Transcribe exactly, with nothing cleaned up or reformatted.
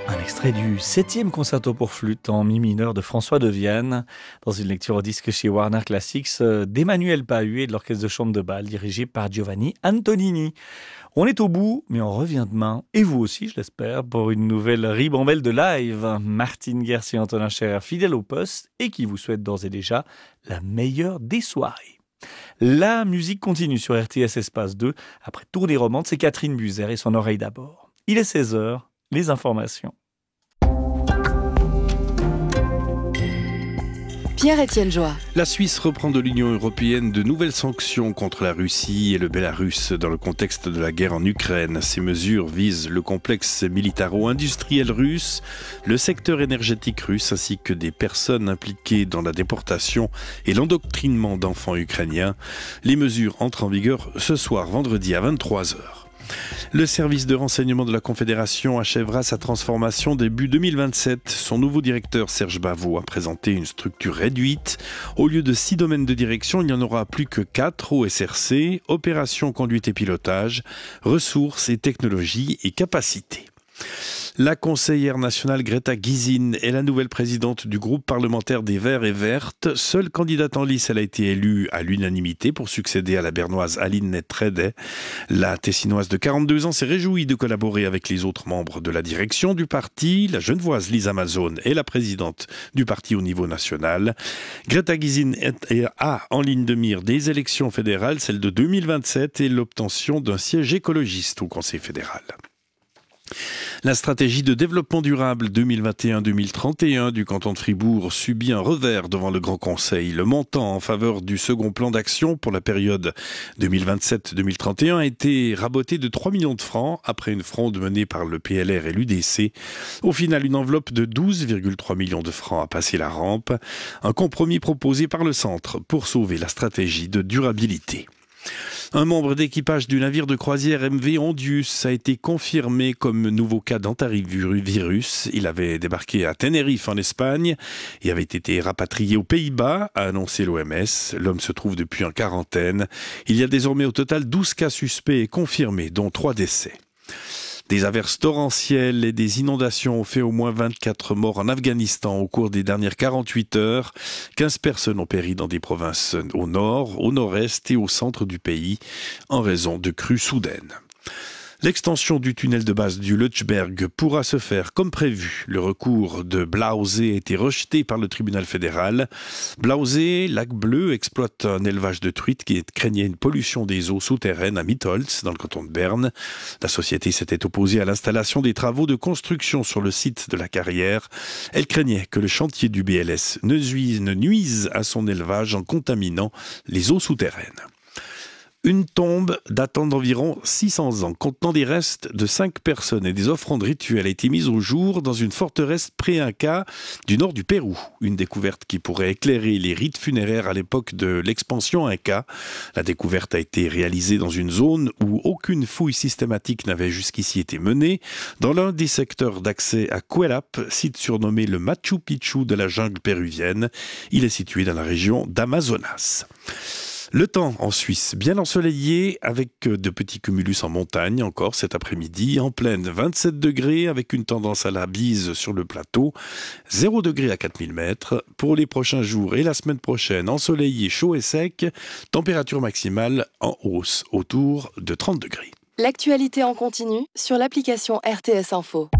Un extrait du septième concerto pour flûte en mi mineur de François de Vienne, dans une lecture au disque chez Warner Classics d'Emmanuel Pahu et de l'orchestre de chambre de Bâle dirigé par Giovanni Antonini. On est au bout, mais on revient demain, et vous aussi je l'espère, pour une nouvelle ribambelle de live. Martine Guerce et Antonin Scherer fidèles au poste et qui vous souhaitent d'ores et déjà la meilleure des soirées. La musique continue sur R T S Espace deux. Après Tournée romande, c'est Catherine Buzer et son oreille d'abord. Il est seize heures, les informations. Pierre-Étienne Joie. La Suisse reprend de l'Union européenne de nouvelles sanctions contre la Russie et le Bélarus dans le contexte de la guerre en Ukraine. Ces mesures visent le complexe militaro-industriel russe, le secteur énergétique russe ainsi que des personnes impliquées dans la déportation et l'endoctrinement d'enfants ukrainiens. Les mesures entrent en vigueur ce soir, vendredi à vingt-trois heures. Le service de renseignement de la Confédération achèvera sa transformation début deux mille vingt-sept. Son nouveau directeur Serge Bavot a présenté une structure réduite. Au lieu de six domaines de direction, il n'y en aura plus que quatre au S R C, opérations, conduite et pilotage, ressources et technologies et capacités. La conseillère nationale Greta Gysin est la nouvelle présidente du groupe parlementaire des Verts et Vertes. Seule candidate en lice, elle a été élue à l'unanimité pour succéder à la bernoise Aline Nettredet. La tessinoise de quarante-deux ans s'est réjouie de collaborer avec les autres membres de la direction du parti. La genevoise Lisa Mazone est la présidente du parti au niveau national. Greta Gysin a en ligne de mire des élections fédérales, celle de deux mille vingt-sept et l'obtention d'un siège écologiste au Conseil fédéral. La stratégie de développement durable deux mille vingt et un à deux mille trente et un du canton de Fribourg subit un revers devant le Grand Conseil. Le montant en faveur du second plan d'action pour la période deux mille vingt-sept à deux mille trente et un a été raboté de trois millions de francs après une fronde menée par le P L R et l'U D C. Au final, une enveloppe de douze virgule trois millions de francs a passé la rampe. Un compromis proposé par le centre pour sauver la stratégie de durabilité. Un membre d'équipage du navire de croisière M V Ondius a été confirmé comme nouveau cas d'antavirus. Il avait débarqué à Tenerife en Espagne et avait été rapatrié aux Pays-Bas, a annoncé l'O M S. L'homme se trouve depuis en quarantaine. Il y a désormais au total douze cas suspects et confirmés, dont trois décès. Des averses torrentielles et des inondations ont fait au moins vingt-quatre morts en Afghanistan au cours des dernières quarante-huit heures. quinze personnes ont péri dans des provinces au nord, au nord-est et au centre du pays en raison de crues soudaines. L'extension du tunnel de base du Lötschberg pourra se faire comme prévu. Le recours de Blausee a été rejeté par le tribunal fédéral. Blausee, lac bleu, exploite un élevage de truites qui craignait une pollution des eaux souterraines à Mitholz, dans le canton de Berne. La société s'était opposée à l'installation des travaux de construction sur le site de la carrière. Elle craignait que le chantier du B L S ne nuise, ne nuise à son élevage en contaminant les eaux souterraines. Une tombe datant d'environ six cents ans, contenant des restes de cinq personnes et des offrandes rituelles, a été mise au jour dans une forteresse pré-inca du nord du Pérou. Une découverte qui pourrait éclairer les rites funéraires à l'époque de l'expansion inca. La découverte a été réalisée dans une zone où aucune fouille systématique n'avait jusqu'ici été menée, dans l'un des secteurs d'accès à Cuelap, site surnommé le Machu Picchu de la jungle péruvienne. Il est situé dans la région d'Amazonas. Le temps en Suisse, bien ensoleillé avec de petits cumulus en montagne encore cet après-midi, en pleine vingt-sept degrés avec une tendance à la bise sur le plateau, zéro degré à quatre mille mètres. Pour les prochains jours et la semaine prochaine, ensoleillé, chaud et sec, température maximale en hausse autour de trente degrés. L'actualité en continu sur l'application R T S Info.